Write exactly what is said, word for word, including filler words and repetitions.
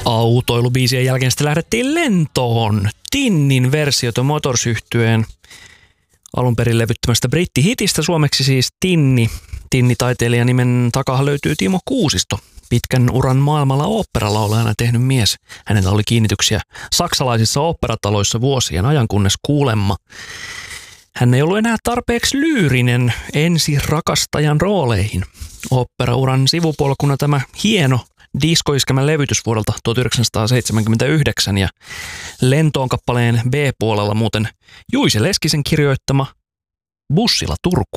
Autoilubiisien jälkeen sitten lähdettiin lentoon. Tinnin versiota Motors-yhtyeen alun perin levyttömästä brittihitistä, suomeksi siis Tinni. Tinni-taiteilijan nimen takaa löytyy Timo Kuusisto, pitkän uran maailmalla oopperalaulajana tehnyt mies. Hänellä oli kiinnityksiä saksalaisissa oopperataloissa vuosien ajan, kunnes kuulemma hän ei ollut enää tarpeeksi lyyrinen ensi rakastajan rooleihin. Oopperauran sivupolkuna tämä hieno diskoiskelmän levytys vuodelta tuhatyhdeksänsataaseitsemänkymmentäyhdeksän ja Lentoon kappaleen B-puolella muuten Juise Leskisen kirjoittama Bussilla Turku.